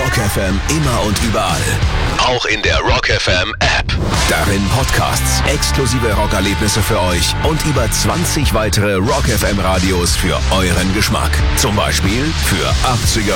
Rock FM immer und überall. Auch in der Rock FM App. Darin Podcasts, exklusive Rockerlebnisse für euch und über 20 weitere Rock FM Radios für euren Geschmack. Zum Beispiel für 80er